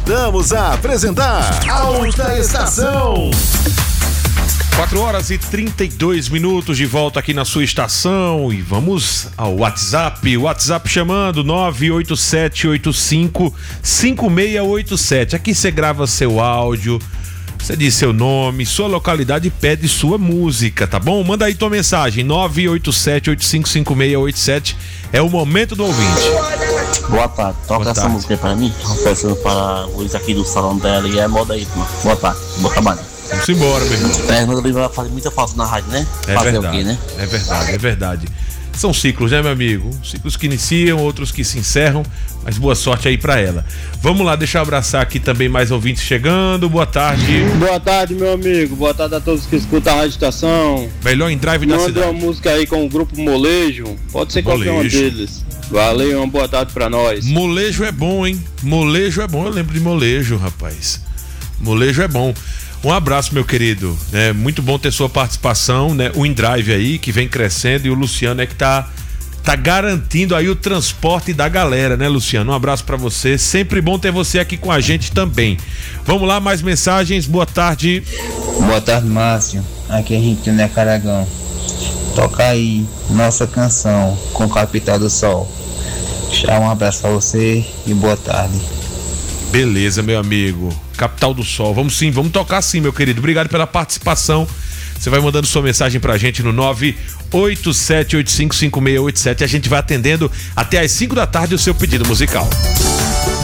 Voltamos a apresentar Alta Estação. 4h32 de volta aqui na sua estação e vamos ao WhatsApp. O WhatsApp chamando 987855687. Aqui você grava seu áudio, você diz seu nome, sua localidade e pede sua música, tá bom? Manda aí tua mensagem, 987855687. É o momento do ouvinte. Boa tarde, toca essa música aí pra mim. Oferecendo para o Luiz aqui do salão dela e é moda aí, mano. Boa tarde, bom trabalho. Vamos embora, meu irmão. Fernando vai fazer muita falta na rádio, né? É fazer verdade, o quê, né? é verdade. São ciclos, né, meu amigo? Ciclos que iniciam, outros que se encerram, mas boa sorte aí pra ela. Vamos lá, deixa eu abraçar aqui também mais ouvintes chegando. Boa tarde. Boa tarde, meu amigo. Boa tarde a todos que escutam a Rádio Estação. Melhor em drive da cidade. Manda uma música aí com o grupo Molejo. Pode ser qualquer um deles. Valeu, uma boa tarde pra nós. Molejo é bom, hein? Molejo é bom, eu lembro de molejo, rapaz. Molejo é bom. Um abraço, meu querido. É muito bom ter sua participação, né? O InDrive aí, que vem crescendo, e o Luciano é que tá garantindo aí o transporte da galera, né, Luciano? Um abraço pra você. Sempre bom ter você aqui com a gente também. Vamos lá, mais mensagens. Boa tarde. Boa tarde, Márcio. Aqui é Henrique, né, Caragão. Toca aí nossa canção com Capital do Sol. Um abraço pra você e boa tarde. Beleza, meu amigo. Capital do Sol. Vamos sim, vamos tocar sim, meu querido. Obrigado pela participação. Você vai mandando sua mensagem pra gente no 987855687. A gente vai atendendo até às 5 da tarde o seu pedido musical.